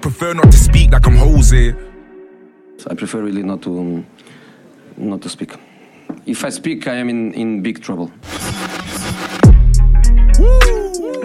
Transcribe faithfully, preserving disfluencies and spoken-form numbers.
Prefer not to speak like I'm Jose. I prefer really not to, not to speak. If I speak, I am in, in big trouble.